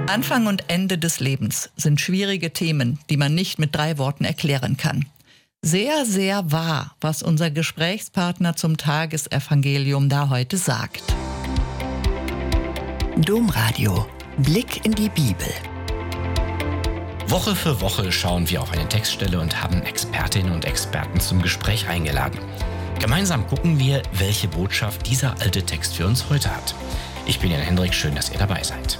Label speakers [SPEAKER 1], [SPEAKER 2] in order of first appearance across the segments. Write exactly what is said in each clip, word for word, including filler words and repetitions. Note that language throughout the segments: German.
[SPEAKER 1] Anfang und Ende des Lebens sind schwierige Themen, die man nicht mit drei Worten erklären kann. Sehr, sehr wahr, was unser Gesprächspartner zum Tagesevangelium da heute sagt.
[SPEAKER 2] Domradio. Blick in die Bibel.
[SPEAKER 3] Woche für Woche schauen wir auf eine Textstelle und haben Expertinnen und Experten zum Gespräch eingeladen. Gemeinsam gucken wir, welche Botschaft dieser alte Text für uns heute hat. Ich bin Jan Hendrik, schön, dass ihr dabei seid.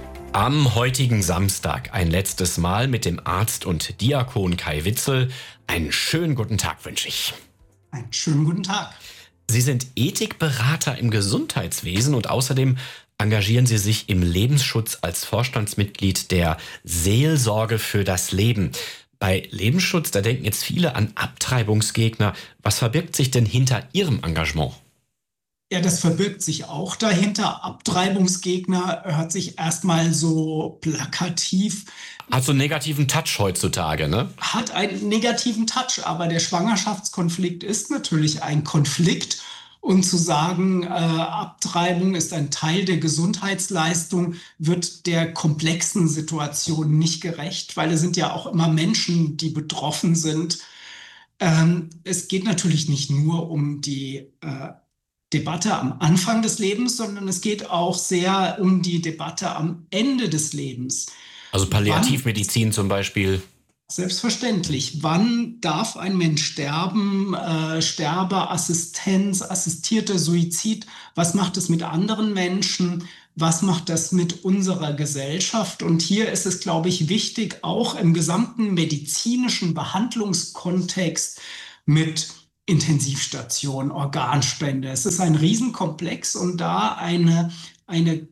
[SPEAKER 3] Am heutigen Samstag ein letztes Mal mit dem Arzt und Diakon Kai Witzel. Einen schönen guten Tag wünsche ich.
[SPEAKER 4] Einen schönen guten Tag.
[SPEAKER 3] Sie sind Ethikberater im Gesundheitswesen und außerdem engagieren Sie sich im Lebensschutz als Vorstandsmitglied der Seelsorge für das Leben. Bei Lebensschutz, da denken jetzt viele an Abtreibungsgegner. Was verbirgt sich denn hinter Ihrem Engagement?
[SPEAKER 4] Ja, das verbirgt sich auch dahinter. Abtreibungsgegner hört sich erstmal so plakativ.
[SPEAKER 3] Hat so einen negativen Touch heutzutage, ne?
[SPEAKER 4] Hat einen negativen Touch, aber der Schwangerschaftskonflikt ist natürlich ein Konflikt. Und zu sagen, äh, Abtreibung ist ein Teil der Gesundheitsleistung, wird der komplexen Situation nicht gerecht, weil es sind ja auch immer Menschen, die betroffen sind. Ähm, es geht natürlich nicht nur um die äh, Debatte am Anfang des Lebens, sondern es geht auch sehr um die Debatte am Ende des Lebens.
[SPEAKER 3] Also Palliativmedizin zum Beispiel.
[SPEAKER 4] Selbstverständlich. Wann darf ein Mensch sterben? Äh, Sterbeassistenz, assistierter Suizid. Was macht es mit anderen Menschen? Was macht das mit unserer Gesellschaft? Und hier ist es, glaube ich, wichtig, auch im gesamten medizinischen Behandlungskontext mit Intensivstation, Organspende. Es ist ein Riesenkomplex und da eine, eine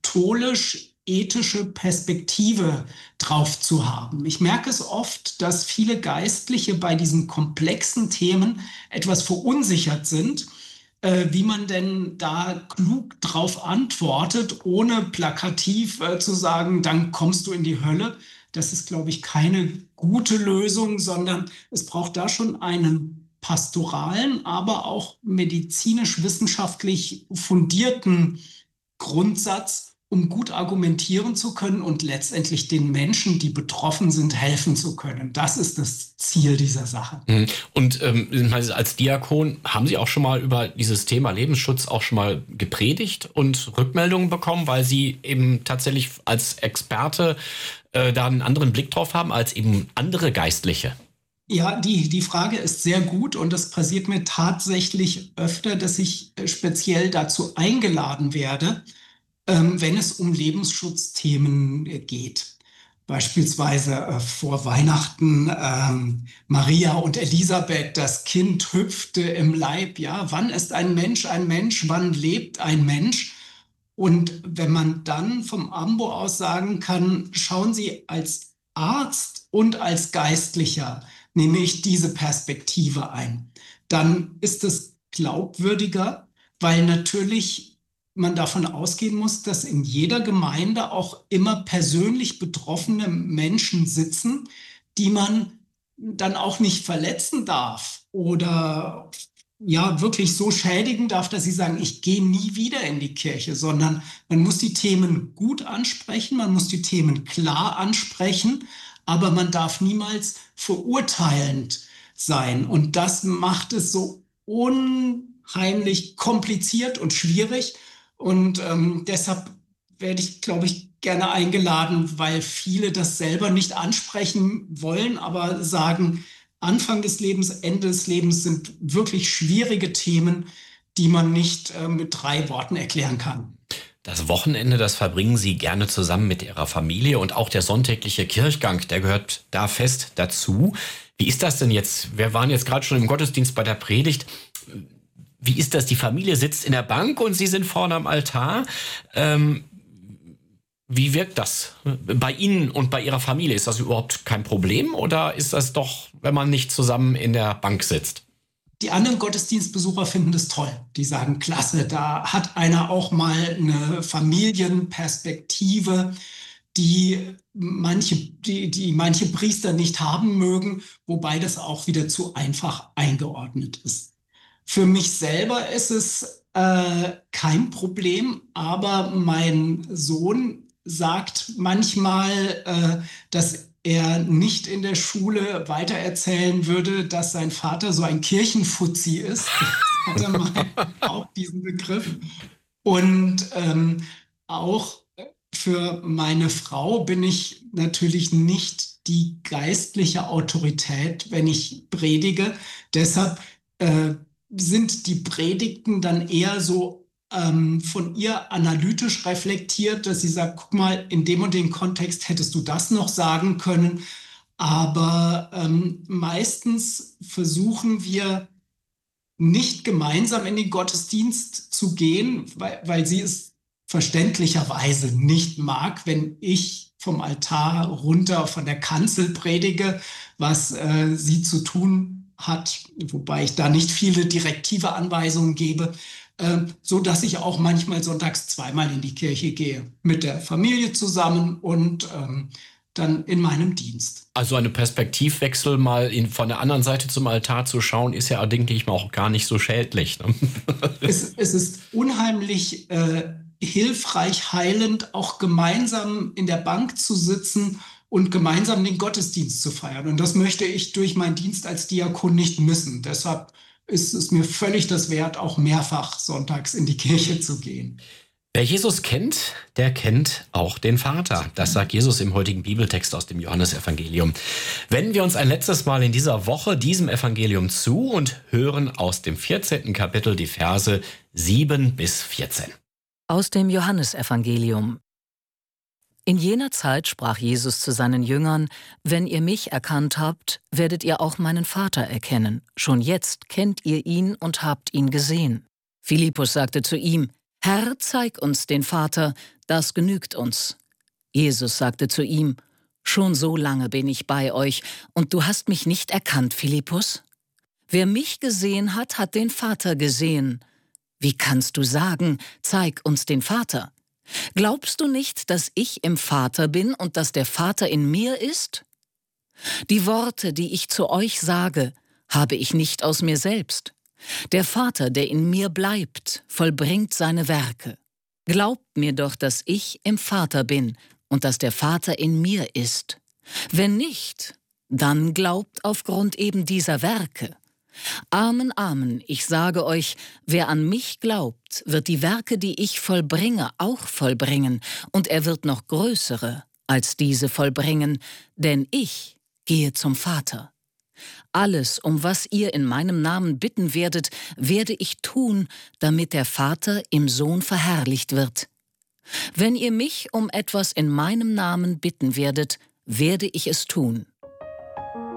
[SPEAKER 4] katholisch-ethische Perspektive drauf zu haben. Ich merke es oft, dass viele Geistliche bei diesen komplexen Themen etwas verunsichert sind, äh, wie man denn da klug drauf antwortet, ohne plakativ äh, zu sagen, dann kommst du in die Hölle. Das ist, glaube ich, keine gute Lösung, sondern es braucht da schon einen pastoralen, aber auch medizinisch-wissenschaftlich fundierten Grundsatz, um gut argumentieren zu können und letztendlich den Menschen, die betroffen sind, helfen zu können. Das ist das Ziel dieser Sache.
[SPEAKER 3] Und ähm, als Diakon haben Sie auch schon mal über dieses Thema Lebensschutz auch schon mal gepredigt und Rückmeldungen bekommen, weil Sie eben tatsächlich als Experte äh, da einen anderen Blick drauf haben als eben andere Geistliche?
[SPEAKER 4] Ja, die, die Frage ist sehr gut und das passiert mir tatsächlich öfter, dass ich speziell dazu eingeladen werde, ähm, wenn es um Lebensschutzthemen geht. Beispielsweise äh, vor Weihnachten ähm, Maria und Elisabeth, das Kind hüpfte im Leib. Ja, wann ist ein Mensch ein Mensch? Wann lebt ein Mensch? Und wenn man dann vom Ambo aus sagen kann, schauen Sie als Arzt und als Geistlicher, nehme ich diese Perspektive ein, dann ist es glaubwürdiger, weil natürlich man davon ausgehen muss, dass in jeder Gemeinde auch immer persönlich betroffene Menschen sitzen, die man dann auch nicht verletzen darf oder ja wirklich so schädigen darf, dass sie sagen, ich gehe nie wieder in die Kirche, sondern man muss die Themen gut ansprechen, man muss die Themen klar ansprechen, aber man darf niemals verurteilend sein. Und das macht es so unheimlich kompliziert und schwierig. Und ähm, deshalb werde ich, glaube ich, gerne eingeladen, weil viele das selber nicht ansprechen wollen, aber sagen, Anfang des Lebens, Ende des Lebens sind wirklich schwierige Themen, die man nicht äh, mit drei Worten erklären kann.
[SPEAKER 3] Das Wochenende, das verbringen Sie gerne zusammen mit Ihrer Familie und auch der sonntägliche Kirchgang, der gehört da fest dazu. Wie ist das denn jetzt? Wir waren jetzt gerade schon im Gottesdienst bei der Predigt. Wie ist das? Die Familie sitzt in der Bank und Sie sind vorne am Altar. Ähm, wie wirkt das bei Ihnen und bei Ihrer Familie? Ist das überhaupt kein Problem oder ist das doch, wenn man nicht zusammen in der Bank sitzt?
[SPEAKER 4] Die anderen Gottesdienstbesucher finden das toll. Die sagen, klasse, da hat einer auch mal eine Familienperspektive, die manche, die, die manche Priester nicht haben mögen, wobei das auch wieder zu einfach eingeordnet ist. Für mich selber ist es äh, kein Problem, aber mein Sohn sagt manchmal, äh, dass er nicht in der Schule weitererzählen würde, dass sein Vater so ein Kirchenfuzzi ist. Das hat er mal auch diesen Begriff. Und ähm, auch für meine Frau bin ich natürlich nicht die geistliche Autorität, wenn ich predige. Deshalb äh, sind die Predigten dann eher so ähm, von ihr analytisch reflektiert, dass sie sagt, guck mal, in dem und dem Kontext hättest du das noch sagen können. Aber ähm, meistens versuchen wir nicht gemeinsam in den Gottesdienst zu gehen, weil, weil sie es verständlicherweise nicht mag, wenn ich vom Altar runter von der Kanzel predige, was äh, sie zu tun hat, wobei ich da nicht viele direktive Anweisungen gebe, äh, so dass ich auch manchmal sonntags zweimal in die Kirche gehe, mit der Familie zusammen und ähm, dann in meinem Dienst.
[SPEAKER 3] Also eine Perspektivwechsel mal in, von der anderen Seite zum Altar zu schauen, ist ja, denke ich mal, auch gar nicht so schädlich. Ne?
[SPEAKER 4] es, es ist unheimlich äh, hilfreich, heilend, auch gemeinsam in der Bank zu sitzen und gemeinsam den Gottesdienst zu feiern. Und das möchte ich durch meinen Dienst als Diakon nicht missen. Deshalb ist es mir völlig das wert, auch mehrfach sonntags in die Kirche zu gehen.
[SPEAKER 3] Wer Jesus kennt, der kennt auch den Vater. Das sagt Jesus im heutigen Bibeltext aus dem Johannesevangelium. Wenden wir uns ein letztes Mal in dieser Woche diesem Evangelium zu und hören aus dem vierzehnten Kapitel die Verse sieben bis vierzehn.
[SPEAKER 5] Aus dem Johannesevangelium. In jener Zeit sprach Jesus zu seinen Jüngern: Wenn ihr mich erkannt habt, werdet ihr auch meinen Vater erkennen. Schon jetzt kennt ihr ihn und habt ihn gesehen. Philippus sagte zu ihm: Herr, zeig uns den Vater, das genügt uns. Jesus sagte zu ihm: Schon so lange bin ich bei euch, und du hast mich nicht erkannt, Philippus? Wer mich gesehen hat, hat den Vater gesehen. Wie kannst du sagen, zeig uns den Vater? Glaubst du nicht, dass ich im Vater bin und dass der Vater in mir ist? Die Worte, die ich zu euch sage, habe ich nicht aus mir selbst. Der Vater, der in mir bleibt, vollbringt seine Werke. Glaubt mir doch, dass ich im Vater bin und dass der Vater in mir ist. Wenn nicht, dann glaubt aufgrund eben dieser Werke. Amen, Amen, ich sage euch, wer an mich glaubt, wird die Werke, die ich vollbringe, auch vollbringen, und er wird noch größere als diese vollbringen, denn ich gehe zum Vater. Alles, um was ihr in meinem Namen bitten werdet, werde ich tun, damit der Vater im Sohn verherrlicht wird. Wenn ihr mich um etwas in meinem Namen bitten werdet, werde ich es tun.